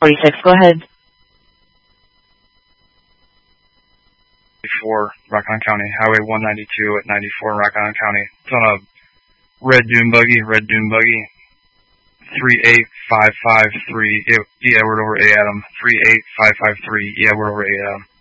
46, go ahead. 94, Rock Island County, Highway 192 at 94 in Rock Island County. It's on a red dune buggy, 38553, Edward over A Adam, 38553, Edward over A Adam.